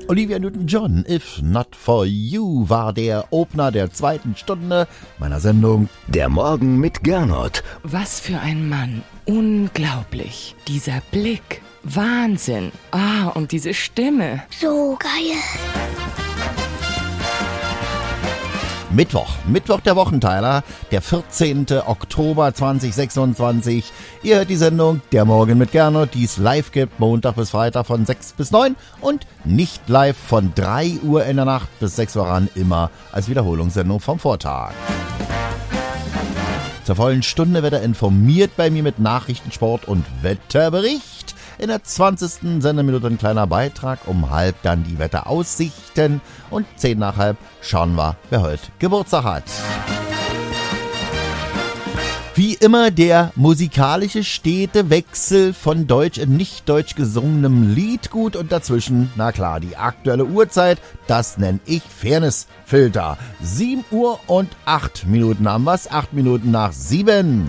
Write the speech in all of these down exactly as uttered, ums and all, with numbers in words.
Olivia Newton-John, If Not For You, war der Opener der zweiten Stunde meiner Sendung Der Morgen mit Gernot. Was für ein Mann. Unglaublich. Dieser Blick. Wahnsinn. Ah, und diese Stimme. So geil. Mittwoch, Mittwoch der Wochenteiler, der vierzehnten Oktober zweitausendsechsundzwanzig. Ihr hört die Sendung Der Morgen mit Gernot, die es live gibt, Montag bis Freitag von sechs bis neun und nicht live von drei Uhr in der Nacht bis sechs Uhr ran, immer als Wiederholungssendung vom Vortag. Zur vollen Stunde wird er informiert bei mir mit Nachrichten, Sport und Wetterbericht. In der zwanzigsten Sendeminute ein kleiner Beitrag, um halb dann die Wetteraussichten und zehn nach halb schauen wir, wer heute Geburtstag hat. Wie immer der musikalische Städtewechsel von deutsch in nicht deutsch gesungenem Liedgut und dazwischen, na klar, die aktuelle Uhrzeit, das nenne ich Fairnessfilter. sieben Uhr und acht Minuten haben wir's, acht Minuten nach sieben.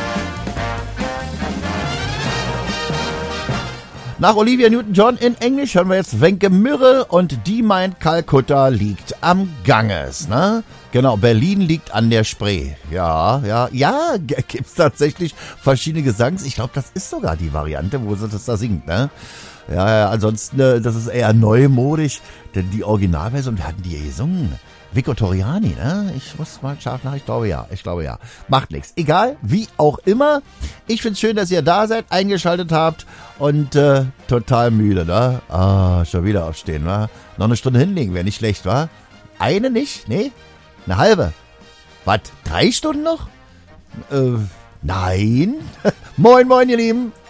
Nach Olivia Newton-John in Englisch hören wir jetzt Wenke Mürre und die meint, Kalkutta liegt am Ganges, ne? Genau, Berlin liegt an der Spree. Ja, ja, ja, gibt's tatsächlich verschiedene Gesangs. Ich glaube, das ist sogar die Variante, wo sie das da singt, ne? Ja, ja, ansonsten, das ist eher neumodisch, denn die Originalversion, wir hatten die ja gesungen. Vico Toriani, ne? Ich muss mal scharf nach, ich glaube ja, ich glaube ja. Macht nichts. Egal, wie auch immer. Ich find's schön, dass ihr da seid, eingeschaltet habt und äh, total müde, ne? Ah, schon wieder aufstehen, wa? Noch eine Stunde hinlegen, wäre nicht schlecht, wa? Eine nicht? Nee? Eine halbe? Was? Drei Stunden noch? Äh, nein? Moin, moin, ihr Lieben.